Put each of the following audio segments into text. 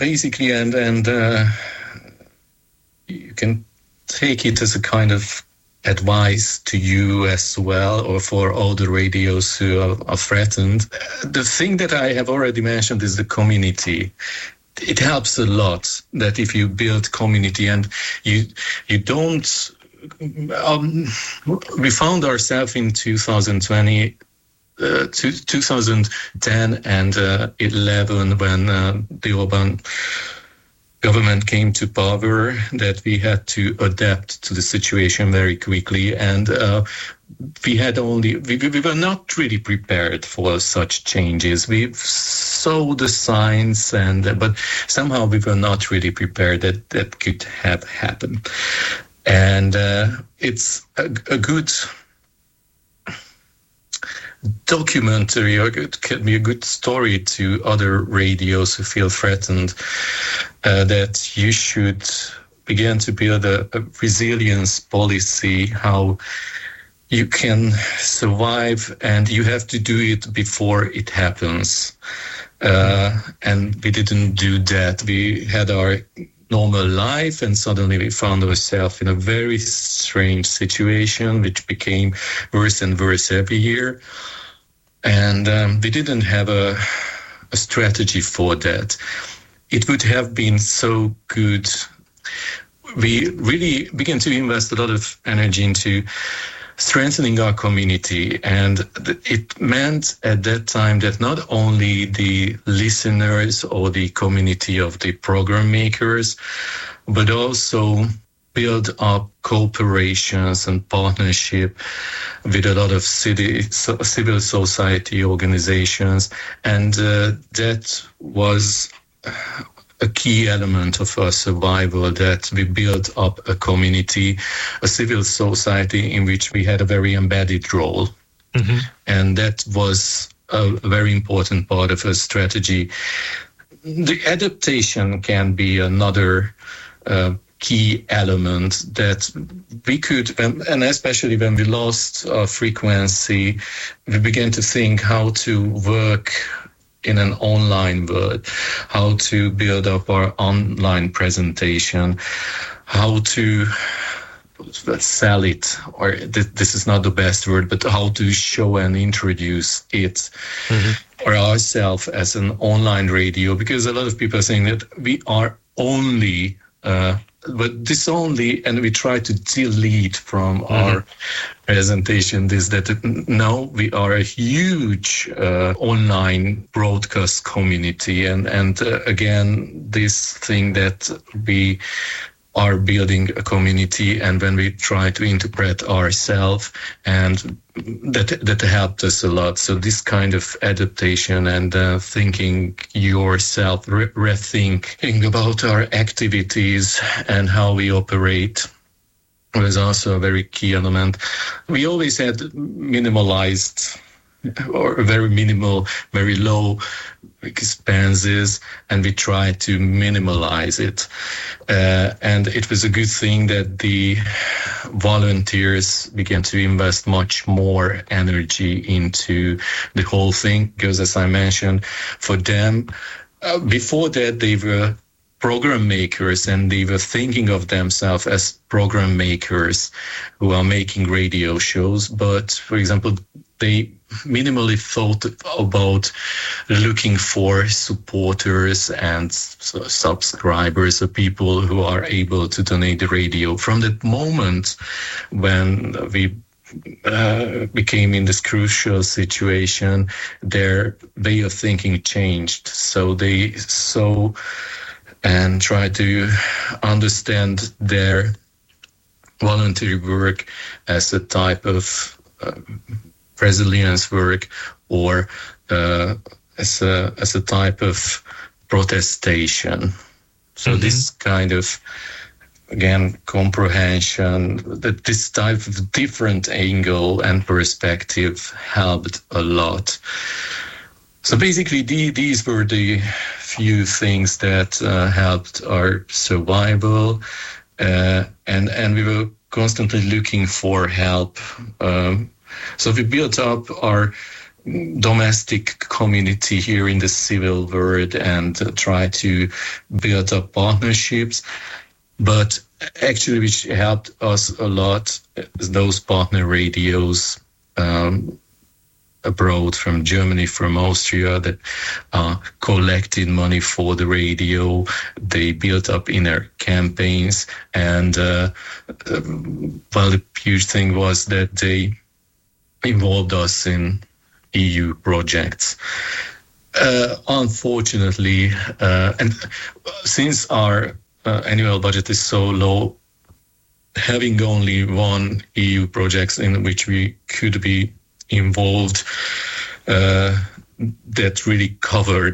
basically, and you can take it as a kind of advice to you as well, or for all the radios who are threatened. The thing that I have already mentioned is the community. It helps a lot that if you build community and you don't. We found ourselves in 2020. 2010 and 11 when the Orban government came to power, that we had to adapt to the situation very quickly, and we were not really prepared for such changes. We saw the signs, but somehow we were not really prepared that could have happened. And it's a good documentary, or it can be a good story to other radios who feel threatened, that you should begin to build a resilience policy, how you can survive, and you have to do it before it happens. And we didn't do that. We had our normal life, and suddenly we found ourselves in a very strange situation, which became worse and worse every year. And we didn't have a strategy for that. It would have been so good. We really began to invest a lot of energy into strengthening our community, and it meant at that time that not only the listeners or the community of the program makers, but also build up cooperations and partnership with a lot of civil society organizations, and that was a key element of our survival, that we built up a community, a civil society in which we had a very embedded role. Mm-hmm. And that was a very important part of our strategy. The adaptation can be another key element that we could, and especially when we lost our frequency, we began to think how to work in an online world, how to build up our online presentation, how to sell it, or this is not the best word, but how to show and introduce it, mm-hmm. or ourselves as an online radio, because a lot of people are saying that we are only but this only, and we try to delete from mm-hmm. our presentation this, that now we are a huge online broadcast community, and again, this thing that we are building a community, and when we try to interpret ourselves, and that helped us a lot. So this kind of adaptation and thinking yourself, rethinking about our activities and how we operate was also a very key element. We always had minimalized or very minimal, very low expenses, and we tried to minimalize it. And it was a good thing that the volunteers began to invest much more energy into the whole thing, because as I mentioned, for them, before that they were program makers, and they were thinking of themselves as program makers who are making radio shows. But, for example, they minimally thought about looking for supporters and subscribers, or people who are able to donate the radio. From that moment when we became in this crucial situation, their way of thinking changed. So they saw and tried to understand their voluntary work as a type of resilience work, or as a type of protestation. So mm-hmm. this kind of, again, comprehension, that this type of different angle and perspective helped a lot. So basically, these were the few things that helped our survival, and we were constantly looking for help. So we built up our domestic community here in the civil world and try to build up partnerships. But actually, which helped us a lot is those partner radios abroad, from Germany, from Austria, that collected money for the radio. They built up inner campaigns, and the huge thing was that they involved us in EU projects. Unfortunately, and since our annual budget is so low, having only one EU project in which we could be involved, that really covered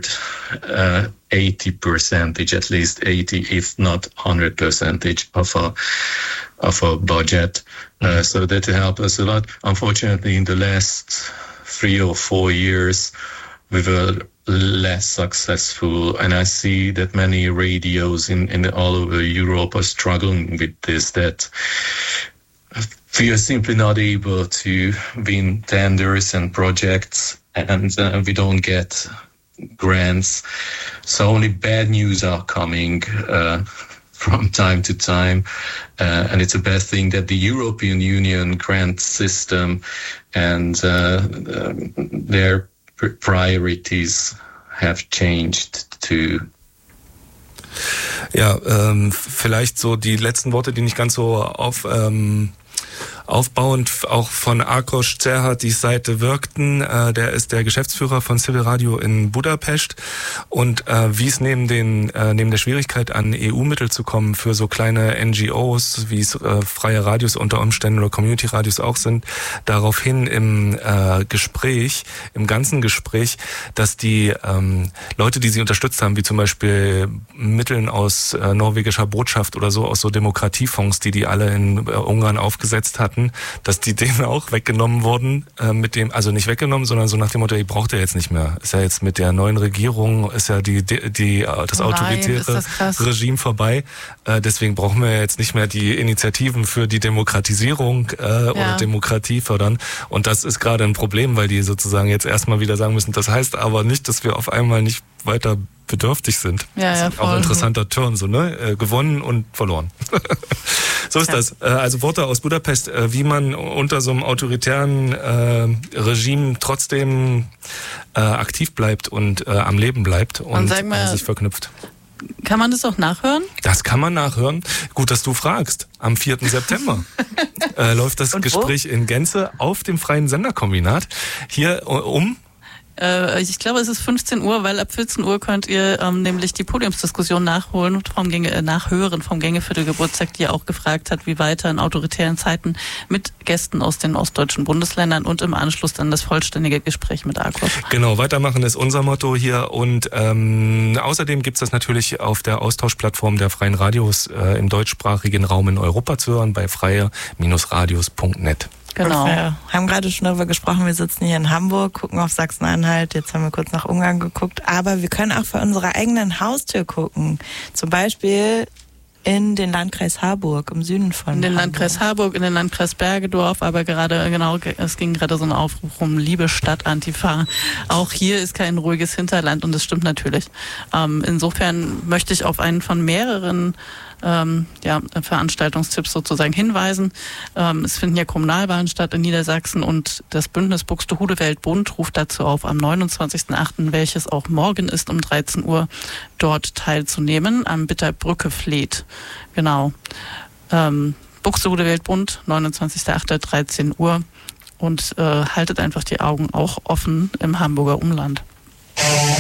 80%, at least 80, if not 100% of our budget. So that helped us a lot. Unfortunately, in the last 3 or 4 years, we were less successful, and I see that many radios in all over Europe are struggling with this, that we are simply not able to win tenders and projects, and we don't get grants. So only bad news are coming from time to time, and it's a bad thing that the European Union grant system and their priorities have changed too. Ja, vielleicht so die letzten Worte, die nicht ganz so aufbauend auch von Ákos Cserha, die Seite wirkten. Der ist der Geschäftsführer von Civil Radio in Budapest. Und wie es neben der Schwierigkeit an EU-Mittel zu kommen für so kleine NGOs, wie es freie Radios unter Umständen oder Community-Radios auch sind, daraufhin im ganzen Gespräch, dass die Leute, die sie unterstützt haben, wie zum Beispiel Mitteln aus norwegischer Botschaft oder so, aus so Demokratiefonds, die alle in Ungarn aufgesetzt hatten, dass die denen auch weggenommen wurden, also nicht weggenommen, sondern so nach dem Motto, ihr braucht ja jetzt nicht mehr. Ist ja jetzt mit der neuen Regierung, ist ja das autoritäre Regime vorbei. Deswegen brauchen wir jetzt nicht mehr die Initiativen für die Demokratisierung oder Demokratie fördern. Und das ist gerade ein Problem, weil die sozusagen jetzt erstmal wieder sagen müssen, das heißt aber nicht, dass wir auf einmal nicht weiter bedürftig sind. Das ist auch ein interessanter Turn, so, ne? Gewonnen und verloren. So ist das. Also Worte aus Budapest, wie man unter so einem autoritären Regime trotzdem aktiv bleibt und am Leben bleibt und sich verknüpft. Kann man das auch nachhören? Das kann man nachhören. Gut, dass du fragst. Am 4. September läuft das Gespräch in Gänze auf dem Freien Senderkombinat. Hier ich glaube, es ist 15 Uhr, weil ab 14 Uhr könnt ihr nämlich die Podiumsdiskussion nachhören vom Gängeviertel-Geburtstag, die auch gefragt hat, wie weiter in autoritären Zeiten mit Gästen aus den ostdeutschen Bundesländern und im Anschluss dann das vollständige Gespräch mit Ákos. Genau, weitermachen ist unser Motto hier und außerdem gibt's das natürlich auf der Austauschplattform der Freien Radios im deutschsprachigen Raum in Europa zu hören bei freie-radios.net. Genau. Und wir haben gerade schon darüber gesprochen, wir sitzen hier in Hamburg, gucken auf Sachsen-Anhalt, jetzt haben wir kurz nach Ungarn geguckt, aber wir können auch vor unserer eigenen Haustür gucken. Zum Beispiel in den Landkreis Harburg, im Süden von In den Landkreis Harburg, in den Landkreis Bergedorf, aber es ging gerade so ein Aufruf um Liebe Stadt Antifa. Auch hier ist kein ruhiges Hinterland und das stimmt natürlich. Insofern möchte ich auf einen von mehreren Veranstaltungstipps sozusagen hinweisen. Es finden ja Kommunalwahlen statt in Niedersachsen und das Bündnis Buxtehude Weltbund ruft dazu auf, am 29.08., welches auch morgen ist, um 13 Uhr dort teilzunehmen, am Bitterbrücke Fleet. Genau. Buxtehude Weltbund, 29.08., 13 Uhr und haltet einfach die Augen auch offen im Hamburger Umland.